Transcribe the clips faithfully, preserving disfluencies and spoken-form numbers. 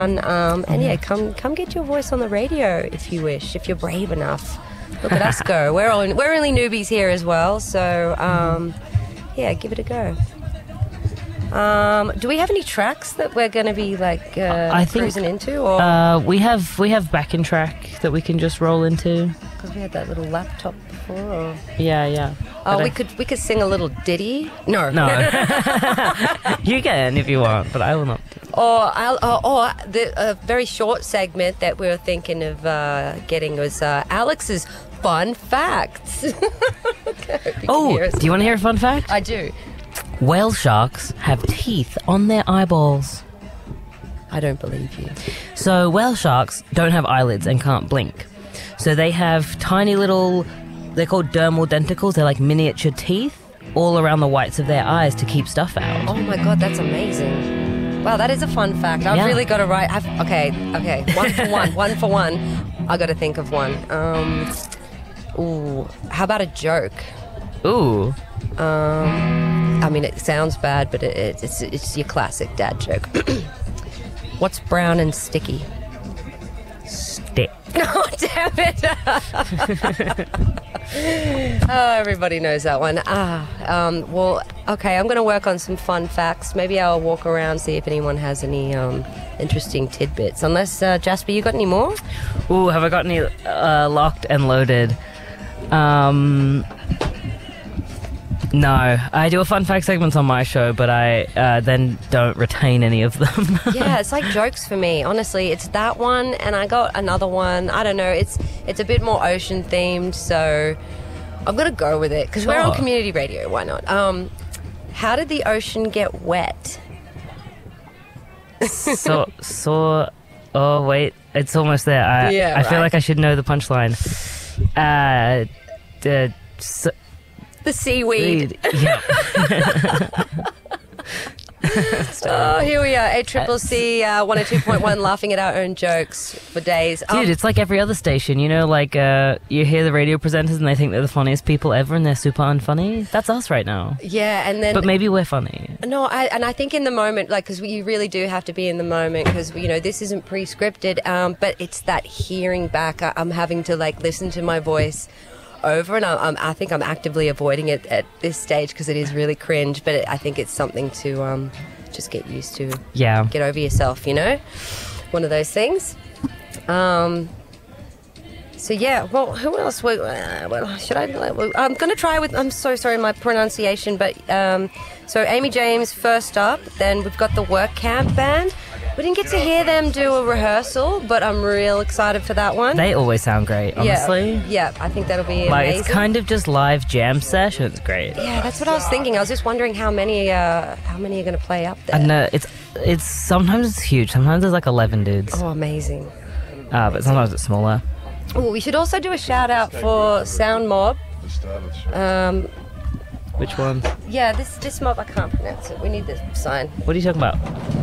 Um, and yeah, come come get your voice on the radio if you wish, if you're brave enough. Look at us go. We're all, we're only newbies here as well, so um, yeah, give it a go. Um, do we have any tracks that we're going to be like uh, I think, cruising into? Or uh, we have we have backing track that we can just roll into. Because we had that little laptop before. Or... Yeah, yeah. Oh, But we I- could we could sing a little ditty. No, No. You can if you want, but I will not. Or, I'll, or, or the a very short segment that we were thinking of uh, getting was uh, Alex's fun facts. Okay, you can Oh, hear us. do you want to hear a fun fact? I do. Whale sharks have teeth on their eyeballs. I don't believe you. So whale sharks don't have eyelids and can't blink. So they have tiny little, they're called dermal denticles, they're like miniature teeth all around the whites of their eyes to keep stuff out. Oh my god, that's amazing. Wow, that is a fun fact. I've Yeah. really got to write. I've, okay, okay, one for one, one for one. I got to think of one. Um, ooh, how about a joke? Ooh. Um, I mean, it sounds bad, but it, it, it's it's your classic dad joke. What's brown and sticky? Stick. Oh, damn it! Oh, everybody knows that one. Ah, um, well, okay, I'm going to work on some fun facts. Maybe I'll walk around, see if anyone has any um, interesting tidbits. Unless, uh, Jasper, you got any more? Ooh, have I got any uh, locked and loaded? Um... No, I do a fun fact segments on my show, but I uh, then don't retain any of them. Yeah, it's like jokes for me. Honestly, it's that one, and I got another one. I don't know. It's it's a bit more ocean themed, so I'm gonna go with it because we're on Sure. community radio. Why not? Um, how did the ocean get wet? so, so, oh wait, it's almost there. I, Yeah, I feel right. like I should know the punchline. Uh, the, so, The seaweed. yeah. Oh, here we are. A triple C uh, one oh two point one, laughing at our own jokes for days. Dude, Um, it's like every other station, you know, like uh, you hear the radio presenters and they think they're the funniest people ever and they're super unfunny. That's us right now. yeah, and then But maybe we're funny. No, I, and I think in the moment, like, because you really do have to be in the moment, because you know this isn't pre-scripted. Um, but it's that hearing back. I, I'm having to like listen to my voice over, and I'm, I'm, I think I'm actively avoiding it at this stage because it is really cringe. But it, I think it's something to um, just get used to. Yeah. Get over yourself, you know, one of those things. Um, so yeah, well, who else? Well, uh, well should I? Well, I'm going to try with. I'm so sorry, my pronunciation, but um, so Amy James first up. Then we've got the Work Camp Band. We didn't get to hear them do a rehearsal, but I'm real excited for that one. They always sound great, honestly. Yeah, yeah, I think that'll be Like, amazing. it's kind of just live jam session. It's great. Yeah, that's what I was thinking. I was just wondering how many, uh, how many are going to play up there. And uh, it's it's sometimes it's huge. Sometimes there's like eleven dudes. Oh, amazing. Uh, but sometimes it's smaller. Oh, we should also do a shout out for Sound Mob. Um, Which one? yeah, this this mob I can't pronounce it. We need the sign. What are you talking about?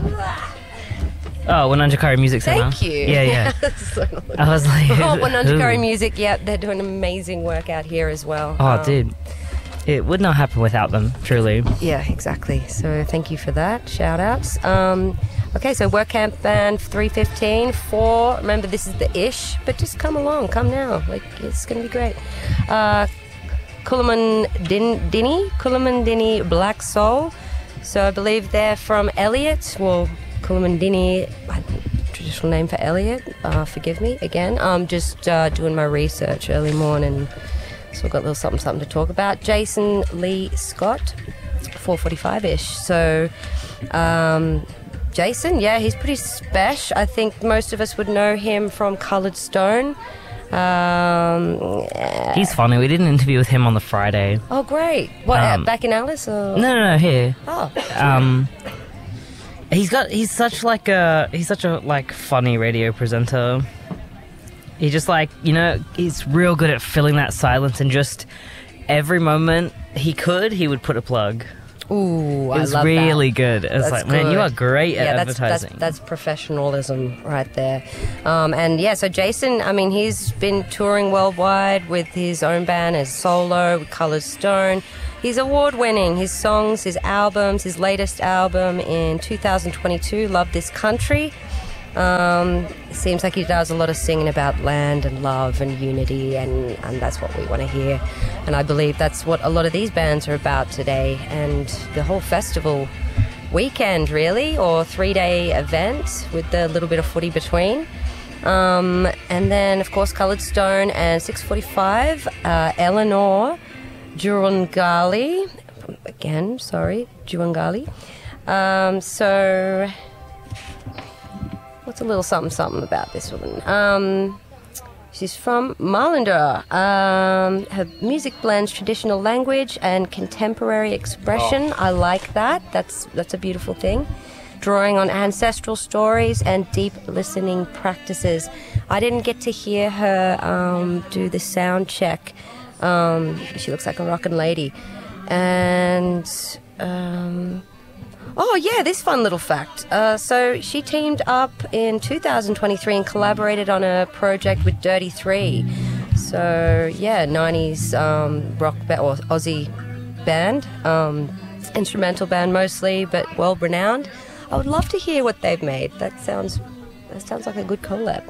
Oh, Wananjakari Music Center. Thank you. Yeah, yeah. So annoying. I was like, Oh, Wananjakari who? Music. Yeah, they're doing amazing work out here as well. Oh, Um, dude. It would not happen without them, truly. Yeah, exactly. So thank you for that. Shout outs. Um, okay, so Work Camp Band three fifteen, four. Remember, this is the ish, but just come along. Come now. Like, it's going to be great. Uh, Kulaman Din- Dinny, Kulaman Dinny Black Soul. So I believe they're from Elliot. Well, Kulaman Dinny, traditional name for Elliot. Uh, forgive me again. I'm just uh, doing my research early morning. So I've got a little something, something to talk about. Jason Lee Scott, four forty-five-ish. So, um, Jason, yeah, he's pretty special. I think most of us would know him from Coloured Stone. Um, yeah. He's funny. We did an interview with him on the Friday. Oh, great. What, Um, uh, back in Alice? Or? No, no, no, here. Oh, Um, he's got. He's such like a. He's such a like funny radio presenter. He just like you know. He's real good at filling that silence and just every moment he could, he would put a plug. ooh, It I was love really that. good. It was That's like, man, you good. are great at yeah, that's, advertising. That's, that's professionalism right there. Um, and yeah, so Jason, I mean, he's been touring worldwide with his own band as solo, with Coloured Stone. He's award winning. His songs, his albums, his latest album in two thousand twenty-two, Love This Country. Um, seems like he does a lot of singing about land and love and unity, and, and that's what we want to hear. And I believe that's what a lot of these bands are about today, and the whole festival weekend, really, or three-day event with the little bit of footy between. Um, and then, of course, Coloured Stone and six forty-five, uh, Eleanor Jurangali. Again, sorry, Jurangali. Um, so, what's a little something something about this woman? Um, she's from Marlander. Um, her music blends traditional language and contemporary expression. Oh. I like that. That's that's a beautiful thing. Drawing on ancestral stories and deep listening practices. I didn't get to hear her um, do the sound check. Um, she looks like a rockin' lady. And, um, oh yeah, this fun little fact. Uh, so she teamed up in two thousand twenty-three and collaborated on a project with Dirty Three. So yeah, nineties um, rock ba- or Aussie band, um, instrumental band mostly, but well renowned. I would love to hear what they've made. That sounds that sounds like a good collab.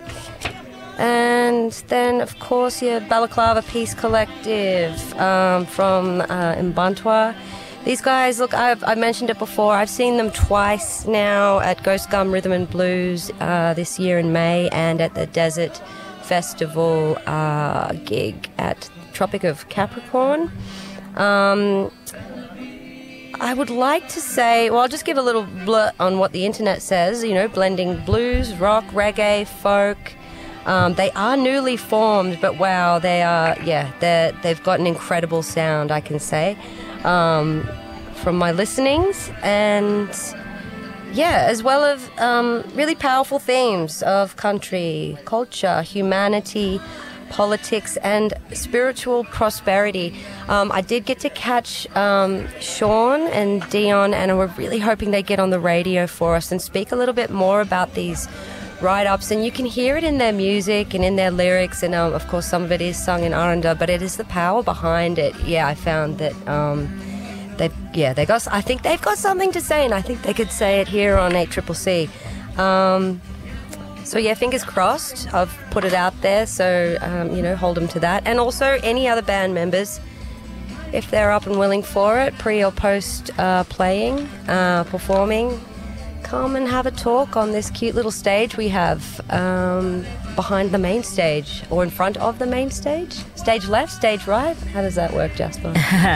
And then, of course, yeah, Balaclava Peace Collective um, from uh, Mbantua. These guys, look, I've, I've mentioned it before. I've seen them twice now at Ghost Gum Rhythm and Blues uh, this year in May, and at the Desert Festival uh, gig at Tropic of Capricorn. Um, I would like to say, well, I'll just give a little blur on what the internet says, you know, blending blues, rock, reggae, folk. Um, they are newly formed, but wow, they are, yeah, they're, they've got an incredible sound, I can say, um, from my listenings. And yeah, as well as um, really powerful themes of country, culture, humanity, politics, and spiritual prosperity. Um, I did get to catch um, Sean and Dion, and we're really hoping they get on the radio for us and speak a little bit more about these write-ups. And you can hear it in their music and in their lyrics, and um, of course some of it is sung in Aranda, but it is the power behind it. Yeah, I found that um, they've, yeah, they got, I think they've got something to say, and I think they could say it here on eight C C C. Um, So yeah, fingers crossed. I've put it out there, so um, you know, hold them to that. And also any other band members, if they're up and willing for it, pre or post uh, playing, uh, performing, come and have a talk on this cute little stage we have um, behind the main stage, or in front of the main stage. Stage left, stage right. How does that work, Jasper?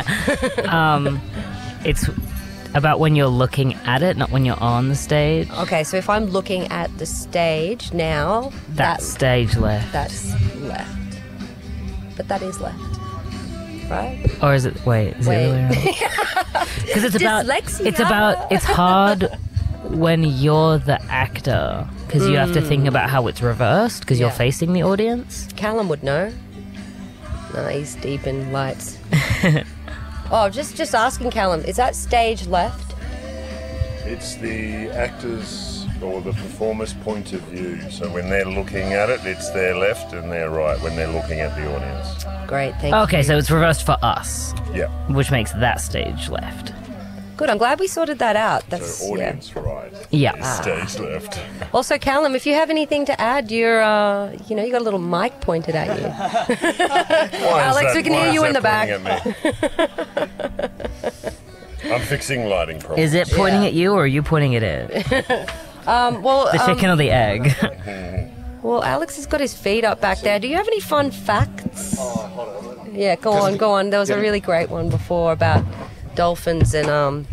um, it's about when you're looking at it, not when you're on the stage. Okay, so if I'm looking at the stage now, That's that, stage left. that's left. But that is left, right? Or is it, wait, is Wait. it the other way around? Because it's about, Dyslexia. it's about, it's hard when you're the actor, because you have to think about how it's reversed, because Yeah. you're facing the audience. Callum would know. No, he's deep in lights. Oh, just just asking Callum, is that stage left? It's the actor's or the performer's point of view. So when they're looking at it, it's their left and their right when they're looking at the audience. Great, thank you. Okay, so it's reversed for us, Yeah. which makes that stage left. Good, I'm glad we sorted that out. That's So audience right. Yeah. is Stage left. yeah. Also, Callum, if you have anything to add, you're, uh, you know, you got a little mic pointed at you. Why is Alex, that- we can why hear is you in that the back. pointing at me? I'm fixing lighting problems. Is it pointing Yeah. at you, or are you pointing at it? Um, well, The um, chicken or the egg? well, Alex has got his feet up back there. Do you have any fun facts? Yeah, go on, go on. There was a really great one before about dolphins and um,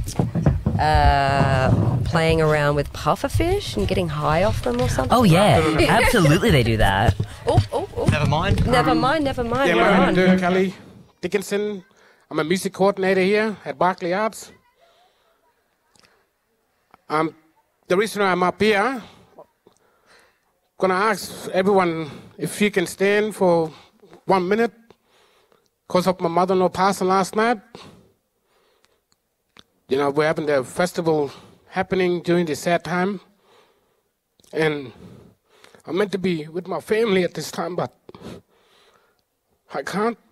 uh, playing around with pufferfish and getting high off them or something. Oh, yeah. Absolutely they do that. Oh, oh, oh. Never mind. Never mind, never mind. Yeah, We're my on. name is Kelly Dickinson. I'm a music coordinator here at Berkeley Arts. Um, the reason I'm up here, gonna ask everyone if you can stand for one minute because of my mother-in-law passing last night. You know, we're having the festival happening during this sad time. And I'm meant to be with my family at this time, but I can't.